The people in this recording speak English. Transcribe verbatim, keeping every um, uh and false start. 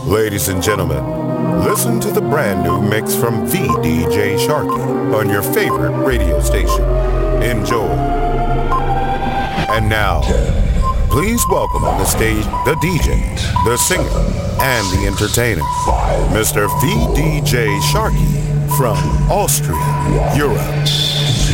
Ladies and gentlemen, listen to the brand new mix from the D J Sharky on your favorite radio station. Enjoy. And now, please welcome on the stage the D J, the singer, and the entertainer, Mister V D J Sharky from Austria, Europe.